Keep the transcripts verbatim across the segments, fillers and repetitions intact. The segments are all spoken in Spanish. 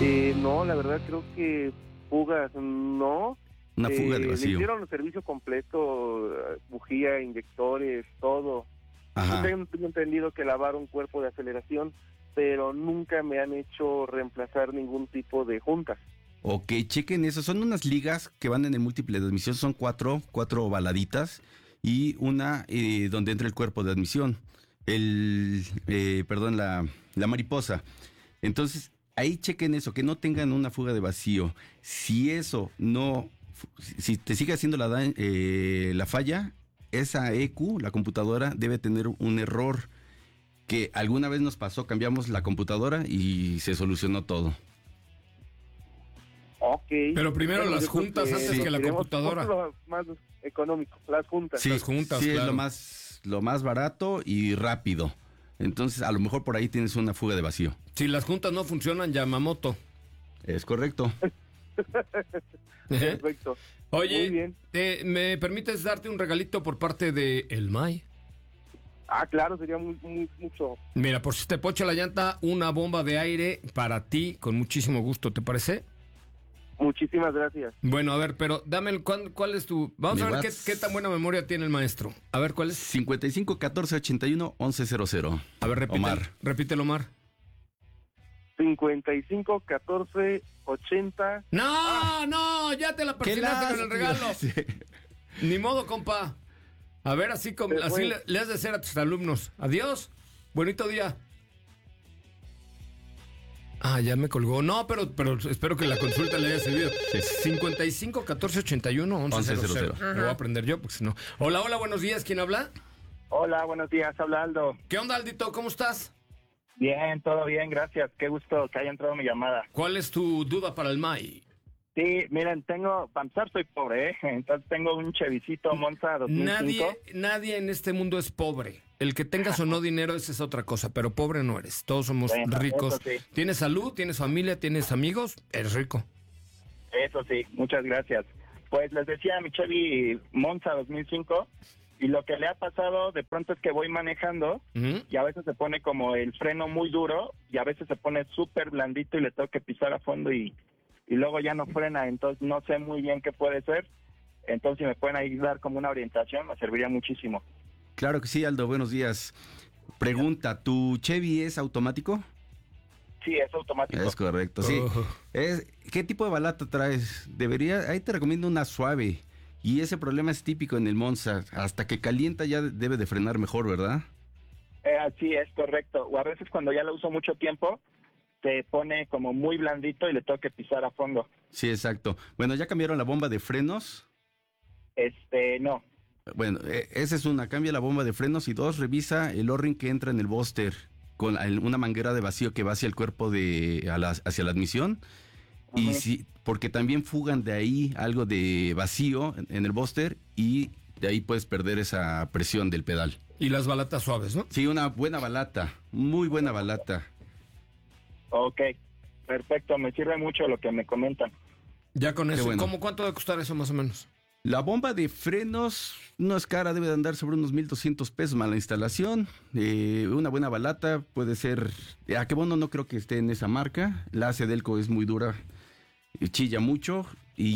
Eh, no, la verdad creo que fugas, no. Una fuga eh, de Le vacío. hicieron el servicio completo, bujía, inyectores, todo. Ajá. Yo tengo, tengo entendido que lavaron cuerpo de aceleración, pero nunca me han hecho reemplazar ningún tipo de juntas. Ok, chequen eso. Son unas ligas que van en el múltiple de admisión. Son cuatro, cuatro baladitas y una eh, donde entra el cuerpo de admisión. El, eh, perdón, la, la mariposa. Entonces, ahí chequen eso, que no tengan una fuga de vacío. Si eso no, si te sigue haciendo la, da- eh, la falla, esa E Q, la computadora, debe tener un error que alguna vez nos pasó. Cambiamos la computadora y se solucionó todo. Ok. Pero primero Bueno, las yo creo juntas antes lo que la queremos computadora. lo más económico, las juntas. Sí, Las juntas, sí, es claro. lo más, lo más barato y rápido. Entonces, a lo mejor por ahí tienes una fuga de vacío. Si las juntas no funcionan, Yamamoto. Es correcto. Perfecto. Oye, Muy bien. te- ¿me permites darte un regalito por parte de El May? Ah, claro, sería muy, muy mucho. Mira, por si te pocha la llanta, una bomba de aire para ti, con muchísimo gusto, ¿te parece? Muchísimas gracias. Bueno, a ver, pero dame el, ¿cuál, cuál es tu...? Vamos Mi a ver qué, WhatsApp. qué tan buena memoria tiene el maestro. A ver, ¿cuál es? cincuenta y cinco catorce ochenta y uno once cero cero. A ver, repítelo. Omar. Repítelo, Omar. cincuenta y cinco catorce ochenta. ¡No, no! Ya te la ¡Qué persinaste con el regalo. lástima! Sí. Ni modo, compa. A ver, así, como, Se así fue. le, le has de hacer a tus alumnos. Adiós. Bonito día. Ah, ya me colgó. No, pero, pero espero que la consulta le haya servido. cincuenta y cinco catorce ochenta y uno once cero cero. Lo voy a aprender yo, porque si no. Hola, hola, buenos días. ¿Quién habla? Hola, buenos días, habla Aldo. ¿Qué onda, Aldito? ¿Cómo estás? Bien, todo bien, gracias. Qué gusto que haya entrado mi llamada. ¿Cuál es tu duda para el M A I? Sí, miren, tengo, para empezar soy pobre, ¿eh? Entonces tengo un Chevicito Monza dos mil cinco. Nadie, nadie en este mundo es pobre. El que tengas o no dinero, esa es otra cosa, pero pobre no eres. Todos somos Bueno, ricos. eso sí. Tienes salud, tienes familia, tienes amigos, eres rico. Eso sí, muchas gracias. Pues les decía, mi Chevy Monza dos mil cinco, y lo que le ha pasado de pronto es que voy manejando Ujú. y a veces se pone como el freno muy duro y a veces se pone súper blandito y le tengo que pisar a fondo y, y luego ya no frena, entonces no sé muy bien qué puede ser. Entonces si me pueden ahí dar como una orientación me serviría muchísimo. Claro que sí, Aldo, buenos días. Pregunta, ¿tu Chevy es automático? Sí, es automático. Es correcto, sí. Oh. Es, ¿qué tipo de balata traes? Debería, ahí te recomiendo una suave. Y ese problema es típico en el Monza. Hasta que calienta ya debe de frenar mejor, ¿verdad? Eh, sí, es correcto. O a veces cuando ya lo uso mucho tiempo, se pone como muy blandito y le tengo que pisar a fondo. Sí, exacto. Bueno, ¿ya cambiaron la bomba de frenos? Este, no. Bueno, eh, esa es una. Cambia la bomba de frenos. Y dos, revisa el O-ring que entra en el booster con el- una manguera de vacío que va hacia el cuerpo de a la- hacia la admisión. Y Ujú. sí, porque también fugan de ahí algo de vacío en, en el booster y de ahí puedes perder esa presión del pedal. Y las balatas suaves, ¿no? Sí, una buena balata, muy buena balata. Ok, perfecto. Me sirve mucho lo que me comentan. Ya con Qué eso. bueno. ¿Cómo cuánto debe costar eso más o menos? La bomba de frenos no es cara, debe de andar sobre unos mil doscientos pesos más la instalación. Eh, una buena balata puede ser... A que bueno, no creo que esté en esa marca. La Acedelco es muy dura, y chilla mucho.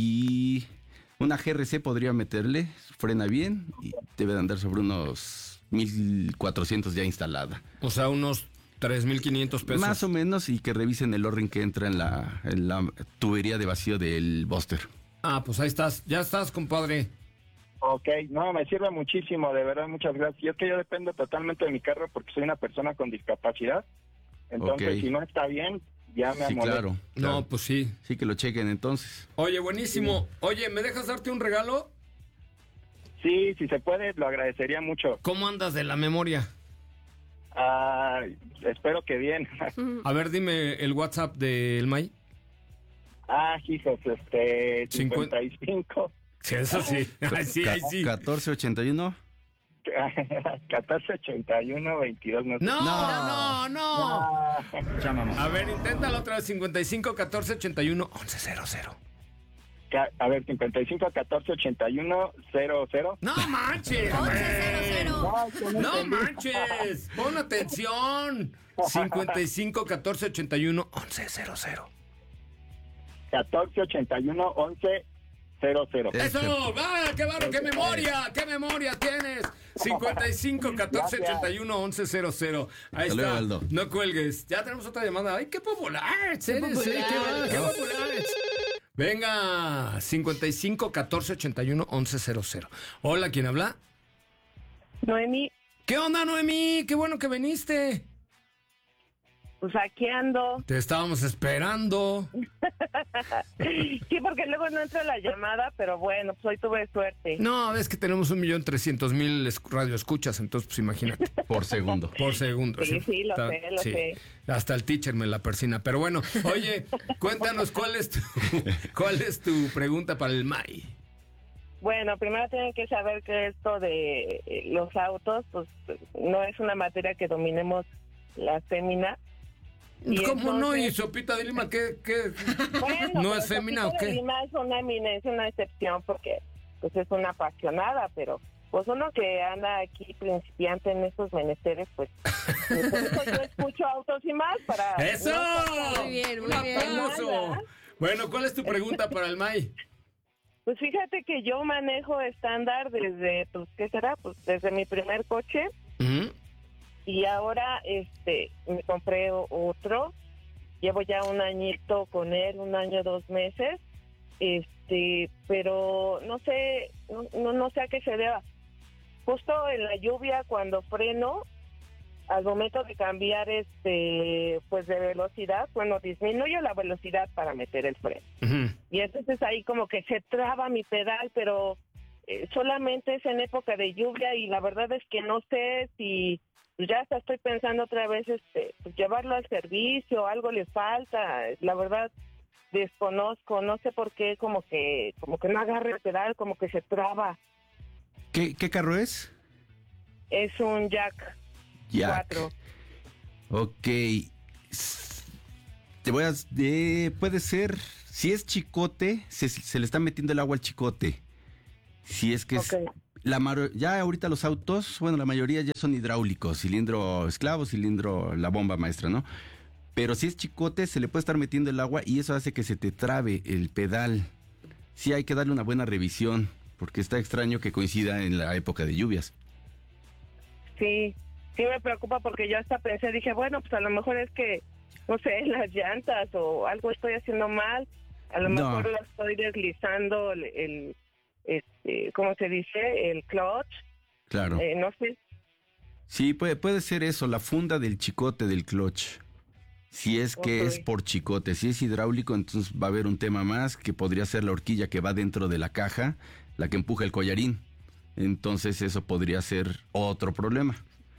Y una G R C podría meterle, frena bien y debe de andar sobre unos mil cuatrocientos ya instalada. O sea, unos tres mil quinientos pesos. Más o menos, y que revisen el O-ring que entra en la, en la tubería de vacío del booster. Ah, pues ahí estás. Ya estás, compadre. Ok, no, me sirve muchísimo, de verdad, muchas gracias. Y es que yo dependo totalmente de mi carro porque soy una persona con discapacidad. Entonces, Ok. si no está bien, ya me Sí, amolé. claro, No, claro. pues sí. Sí, que lo chequen entonces. Oye, buenísimo. Oye, ¿me dejas darte un regalo? Sí, si se puede, lo agradecería mucho. ¿Cómo andas de la memoria? Ah, espero que bien. A ver, dime el WhatsApp del M A I. Ah, hijos, este, Cincuen- cincuenta y cinco, Sí, eso sí. Ay, sí, ay, sí. catorce ochenta y uno. catorce ochenta y uno veintidós. No, sé. No, no, no. Ah, A ver, inténtalo otra vez. cincuenta y cinco catorce ochenta y uno once cero cero. ca- a ver, cincuenta y cinco catorce ochenta y uno cero cero. No manches. once güey. cero cero. No, yo no No entendí. manches. Pon atención. cincuenta y cinco catorce ochenta y uno once cero cero. catorce ochenta y uno once cero cero. ¡Eso! ¡Va! ¡Qué barro! ¡Qué memoria! ¡Qué memoria tienes! cincuenta y cinco, catorce, ochenta y uno, once cero cero. Ahí Hasta está. luego, Aldo. No cuelgues. Ya tenemos otra llamada. ¡Ay, qué popular! ¡Qué popular! ¡Qué, qué popular! Venga, cincuenta y cinco, catorce, ochenta y uno, once cero cero. Hola, ¿quién habla? Noemí, ¿Qué onda, Noemí? ¡Qué bueno que viniste! pues aquí ando. Te estábamos esperando. Sí, porque luego no entra la llamada, pero bueno, pues hoy tuve suerte. No, es que tenemos un millón trescientos mil radioescuchas, entonces pues imagínate. Por segundo. Por segundo. Sí, sí, lo Está- sé, lo sí. sé. Hasta el teacher me la persina. Pero bueno, oye, cuéntanos cuál es tu, cuál es tu pregunta para el M A I. Bueno, primero tienen que saber que esto de eh, los autos, pues no es una materia que dominemos las féminas. Y ¿Cómo no? ¿Y entonces- Sopita de Lima qué? qué? Bueno, ¿No pero es fémina o Sopita de qué? Lima es una eminencia, una excepción, porque pues es una apasionada, pero pues uno que anda aquí principiante en estos menesteres, pues por eso yo escucho Autos y Más para... ¡Eso! no- Muy bien, muy ¡Un bien. aplauso! Bueno, ¿cuál es tu pregunta para el M A I? Pues fíjate que yo manejo estándar desde, pues, ¿qué será? Pues desde mi primer coche. Ujú. Y ahora este me compré o- otro, llevo ya un añito con él, un año, dos meses, este, pero no sé, no, no, no sé a qué se deba. Justo en la lluvia cuando freno, al momento de cambiar este, pues de velocidad, bueno, disminuyo la velocidad para meter el freno. Ujú. Y entonces ahí como que se traba mi pedal, pero eh, solamente es en época de lluvia y la verdad es que no sé si pues ya hasta estoy pensando otra vez este pues llevarlo al servicio, algo le falta, la verdad desconozco, no sé por qué como que como que no agarra el pedal, como que se traba. ¿Qué, qué carro es? Es un Jack Jack. cuatro. Ok. S- Te voy a... eh, puede ser... Si es chicote, se, se le está metiendo el agua al chicote. Si es que es... Ok. La maro- ya ahorita los autos, bueno, la mayoría ya son hidráulicos, cilindro esclavo, cilindro, la bomba maestra, ¿no? Pero si es chicote, se le puede estar metiendo el agua y eso hace que se te trabe el pedal. Sí hay que darle una buena revisión, porque está extraño que coincida en la época de lluvias. Sí, sí me preocupa porque yo hasta pensé, dije, bueno, pues a lo mejor es que, no sé, las llantas o algo estoy haciendo mal, a lo No. mejor lo estoy deslizando el, el este, ¿cómo se dice? El clutch, Claro. eh, no sé. Sí, puede, puede ser eso, la funda del chicote del clutch. Si es que Ok. es por chicote, si es hidráulico, entonces va a haber un tema más que podría ser la horquilla que va dentro de la caja, la que empuja el collarín. Entonces eso podría ser otro problema.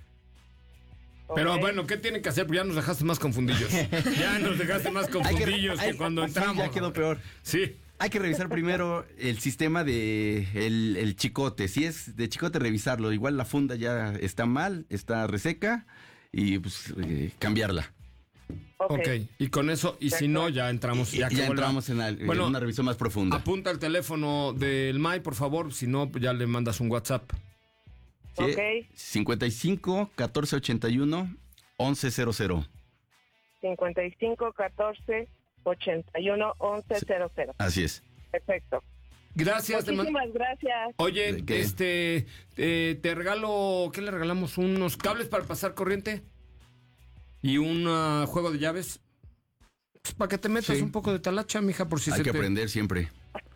Pero Ok. bueno, ¿qué tienen que hacer? Pues ya nos dejaste más confundidos. Ya nos dejaste más confundidos que, hay- cuando sí, entramos. ya quedó peor. Sí. Hay que revisar primero el sistema de el, el chicote. Si es de chicote, revisarlo. Igual la funda ya está mal, está reseca y pues eh, cambiarla. Ok. Ok, y con eso, y si no, ya entramos. Y Ya, ya, que vuelva- entramos en, la- en Bueno, una revisión más profunda. apunta el teléfono del M A I, por favor. Si no, pues ya le mandas un WhatsApp. Sí, Ok. cincuenta y cinco, catorce ochenta y uno, once cero cero. cincuenta y cinco, catorce, ochenta y uno, once cero cero. Así es. Perfecto. Gracias. te man- Muchísimas gracias. Oye, ¿De qué? este, eh, te regalo, ¿qué le regalamos? ¿Unos cables para pasar corriente? ¿Y un ah, juego de llaves? Pues para que te metas Sí. un poco de talacha, mija, por si Hay se que te... aprender siempre.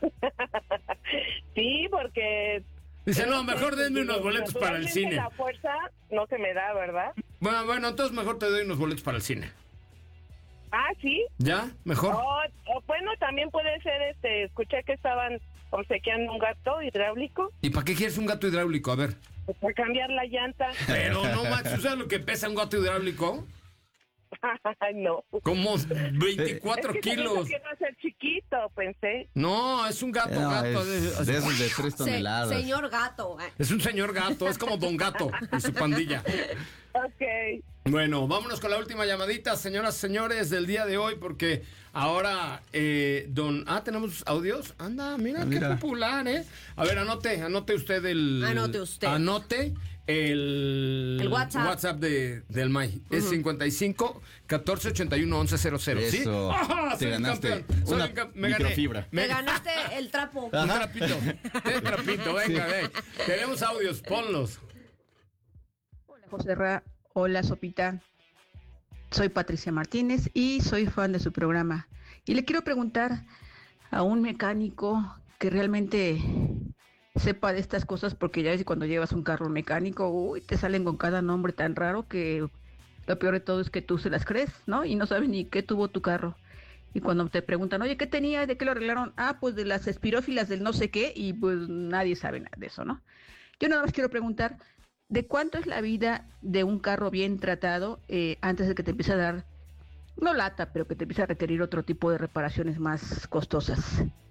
Sí, porque... Dice, no, mejor denme unos boletos para el naturalmente cine. La fuerza no se me da, ¿verdad? Bueno, bueno, entonces mejor te doy unos boletos para el cine. Ah, sí. ¿Ya? ¿Mejor? O, o bueno, también puede ser, este, escuché que estaban obsequiando un gato hidráulico ¿Y para qué quieres un gato hidráulico? A ver. pues, para cambiar la llanta. Pero no, macho, ¿sabes lo que pesa un gato hidráulico? Ay, no. Como veinticuatro Es que kilos. pensé que iba a ser chiquito, pensé. No, es un gato, No, gato. es de- de esos de tres Se- toneladas. señor gato. eh. Es un señor gato, es como Don Gato y su pandilla. Ok. Bueno, vámonos con la última llamadita, señoras y señores, del día de hoy, porque ahora, eh, don... Ah, ¿tenemos audios? Anda, mira, Ah, qué mira. popular, ¿eh? A ver, anote, anote usted el... Anote usted. Anote el, El WhatsApp, WhatsApp de, del M A I. Uh-huh. Es cincuenta y cinco catorce ochenta y uno once cero cero. Eso. ¿Sí? ¡Oh, te ganaste una me microfibra. Me Te ganaste el trapo. Un trapito. Un trapito, venga, sí. ven. Tenemos audios, ponlos. Hola, José Ra. Hola, Sopita. Soy Patricia Martínez y soy fan de su programa. Y le quiero preguntar a un mecánico que realmente sepa de estas cosas, porque ya ves que cuando llevas un carro mecánico, uy, te salen con cada nombre tan raro que lo peor de todo es que tú se las crees, ¿no? Y no sabes ni qué tuvo tu carro. Y cuando te preguntan, oye, ¿qué tenía? ¿De qué lo arreglaron? Ah, pues de las espirófilas del no sé qué, y pues nadie sabe nada de eso, ¿no? Yo nada más quiero preguntar, ¿de cuánto es la vida de un carro bien tratado eh, antes de que te empiece a dar, no lata, pero que te empiece a requerir otro tipo de reparaciones más costosas?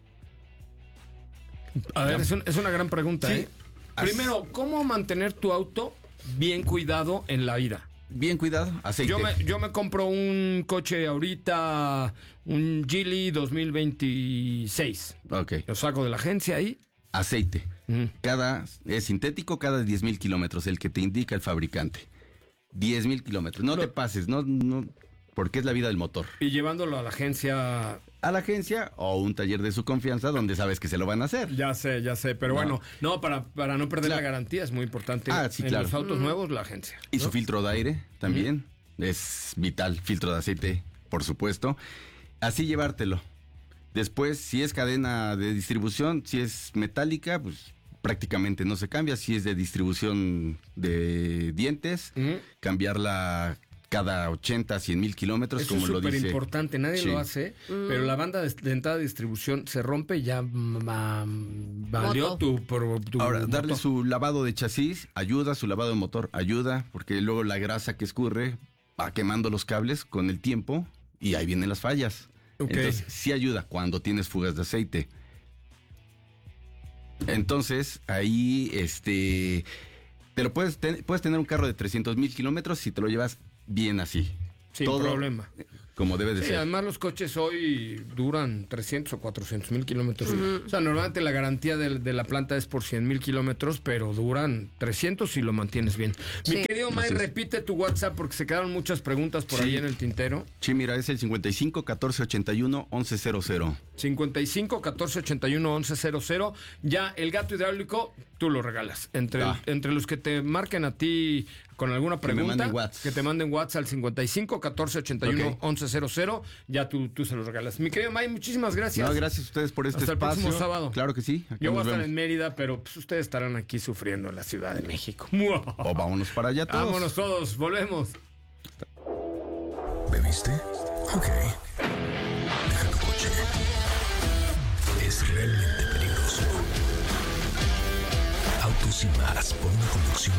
A ver, es, un, es una gran pregunta, Sí. ¿eh? Primero, ¿cómo mantener tu auto bien cuidado en la vida? Bien cuidado, aceite. Yo me, yo me compro un coche ahorita, un Geely dos mil veintiséis. Ok. Lo saco de la agencia ahí. Aceite. Mm. Cada, es sintético cada diez mil kilómetros, el que te indica el fabricante. diez mil kilómetros. No Lo- te pases, no, no, porque es la vida del motor. Y llevándolo a la agencia. A la agencia o un taller de su confianza donde sabes que se lo van a hacer. Ya sé, ya sé. Pero No. bueno, no, para, para no perder Claro. la garantía es muy importante. Ah, sí, en claro. los autos nuevos, la agencia. Y ¿no? su filtro de aire también. Es vital, filtro de aceite, por supuesto. Así llevártelo. Después, si es cadena de distribución, si es metálica, pues prácticamente no se cambia. Si es de distribución de dientes, Ujú. cambiarla cada ochenta, cien mil kilómetros, Eso como es lo súper dice. importante, nadie Sí. lo hace, pero la banda de, de entrada de distribución se rompe y ya ma- valió Moto. tu, por, tu Ahora, darle motor. su lavado de chasis ayuda, su lavado de motor ayuda, porque luego la grasa que escurre va quemando los cables con el tiempo y ahí vienen las fallas. Ok. Entonces, sí ayuda cuando tienes fugas de aceite. Entonces, ahí, este, te lo puedes, ten- puedes tener un carro de trescientos mil kilómetros si te lo llevas bien así. Sin Todo problema. como debe de Sí, ser. además los coches hoy duran trescientos o cuatrocientos mil kilómetros. O sea, normalmente la garantía de, de la planta es por cien mil kilómetros, pero duran trescientos si lo mantienes bien. Mi Sí. querido May, Así es. repite tu WhatsApp porque se quedaron muchas preguntas por Sí. ahí en el tintero. Sí, mira, es el cincuenta y cinco catorce ochenta y uno once cero cero. cincuenta y cinco catorce ochenta y uno once cero cero. Ya el gato hidráulico tú lo regalas. Entre, Ah. entre los que te marquen a ti con alguna Que me pregunta, manden WhatsApp. que te manden WhatsApp al cincuenta y cinco catorce ochenta y uno Ok. once cero cero, ya tú, tú se los regalas. Mi querido May, muchísimas gracias. No, gracias a ustedes por este Hasta el espacio. próximo sábado. Claro que sí. Aquí Yo voy a nos estar vemos. en Mérida, pero pues, ustedes estarán aquí sufriendo en la Ciudad de México. O vámonos para allá todos. Vámonos todos, volvemos. ¿Bebiste? Ok. Deja tu coche. Es realmente peligroso. Autos y más por una conducción